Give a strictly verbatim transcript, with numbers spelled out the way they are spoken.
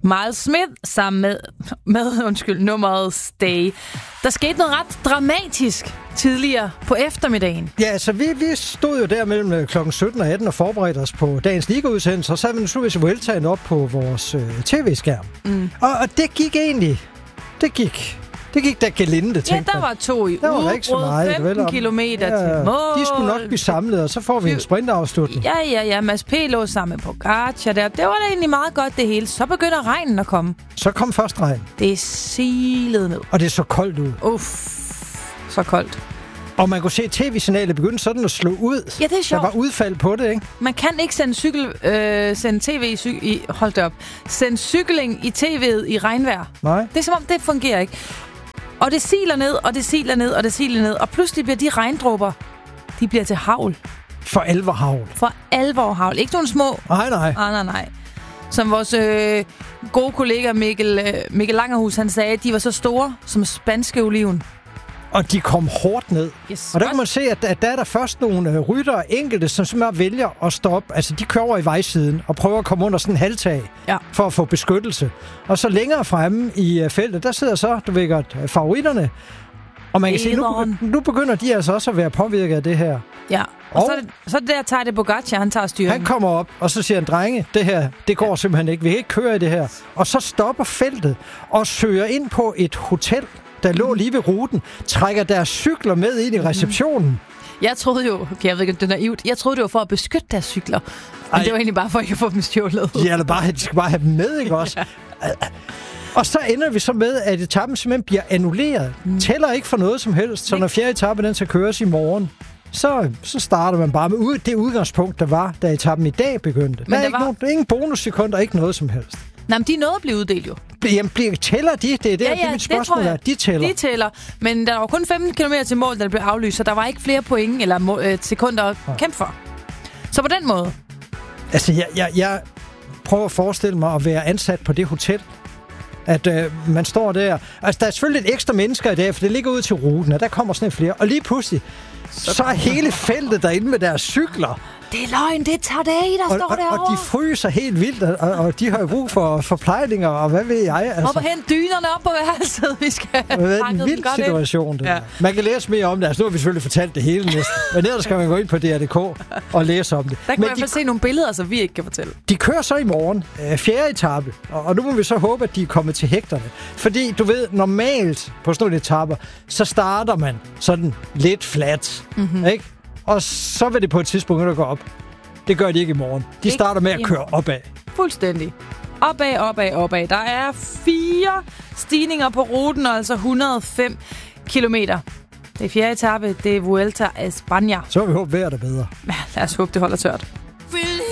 Miles Smith sammen med, med undskyld, nummeret Stay. Der skete noget ret dramatisk tidligere på eftermiddagen. Ja, så vi, vi stod jo der mellem klokken sytten og atten og forberedte os på dagens ligaudsendelse, og så havde vi naturligvis Vueltaen op på vores øh, tv-skærm. Mm. Og, og det gik egentlig. Det gik. Det gik da gelinde, tænkte Ja, der var to i udbrud, femten kilometer ja, til mål. De skulle nok blive samlet, og så får vi en sprintafslutning. Ja, ja, ja. Mads P. lå sammen med Pogačar der. Det var da egentlig meget godt, det hele. Så begynder regnen at komme. Så kom først regn. Det silede ned. Og det så koldt ud. Uff, så koldt. Og man kunne se tv-signalet begynde sådan at slå ud. Ja, det er sjovt. Der var udfald på det, ikke? Man kan ikke sende cykel, øh, sende tv i, cy- i hold det op. Sende cykling i tv'et i regnvejr. Nej. Det er som om, det fungerer ikke. Og det siler ned, og det siler ned, og det siler ned. Og pludselig bliver de regndråber, de bliver til havl. For alvor havl. For alvor havl. Ikke nogle små. Nej, nej. Nej, nej, nej. Som vores øh, gode kollega Mikkel, øh, Mikkel Langerhus, han sagde, at de var så store som spanske oliven. Og de kom hårdt ned. Yes. Og der kan man se, at, at der er der først nogle øh, ryttere, enkelte, som simpelthen vælger at stoppe. Altså, de kører over i vejsiden og prøver at komme under sådan en halvtag ja. for at få beskyttelse. Og så længere fremme i øh, feltet, der sidder så, du ved godt, favoritterne. Og man kan se, nu, nu begynder de altså også at være påvirket af det her. Ja, og, og så, er det, så er det der tager det Pogačar, han tager styringen. Han kommer op, og så siger han, drenge, det her, det går ja. simpelthen ikke. Vi kan ikke køre i det her. Og så stopper feltet og søger ind på et hotel, der lå lige ved ruten, trækker deres cykler med ind i receptionen. Jeg troede jo, okay, jeg ved ikke, det er naivt, jeg troede det var for at beskytte deres cykler. Men Ej. det var egentlig bare for ikke at få dem stjålet. Ja, eller bare, de skal bare have dem med, ikke også? Ja. Og så ender vi så med, at etappen simpelthen bliver annulleret. Mm. Tæller ikke for noget som helst, så når fjerde etape den skal køres i morgen, så, så starter man bare med det udgangspunkt, der var, da etappen i dag begyndte. Men der er ikke var... nogen, ingen bonussekunder, ikke noget som helst. Nej, men de nåede at blive uddelt jo. Jamen, tæller de? Det er det, ja, ja, det er mit spørgsmål. Det de tæller. De tæller. Men der var kun femten kilometer til mål, der blev aflyst, så der var ikke flere point eller må, øh, sekunder at ja. kæmpe for. Så på den måde. Altså, jeg, jeg, jeg prøver at forestille mig at være ansat på det hotel. At øh, man står der. Altså, der er selvfølgelig lidt ekstra mennesker i dag, for det ligger ud til ruten, og der kommer sådan flere. Og lige pludselig, så, så er hele feltet derinde med deres cykler. Det er løgn, det er Tadej, der og, står og, derovre. Og de fryser helt vildt, og, og de har jo brug for forplejninger, og hvad ved jeg. Altså. Op og hente dynerne op på værelset, vi skal have pakket den en vild situation, det ja. Man kan læse mere om det. Altså, nu har vi selvfølgelig fortalt det hele næsten. Men ellers skal man gå ind på D R punktum d k og læse om det. Der kan Men man i hvert fald se nogle billeder, så vi ikke kan fortælle. De kører så i morgen, øh, fjerde etape, og, og nu må vi så håbe, at de er kommet til hægterne. Fordi, du ved, normalt på sådan nogle etaper, så starter man sådan lidt flat, mm-hmm. ikke? Og så vil det på et tidspunkt, der går op. Det gør de ikke i morgen. De ikke starter med at køre opad. Fuldstændig. Opad, opad, opad. Der er fire stigninger på ruten, og altså et hundrede og fem kilometer. Det er fjerde etape. Det er Vuelta a España. Så vi håber, vejret er bedre. Ja, lad os håbe, det holder tørt.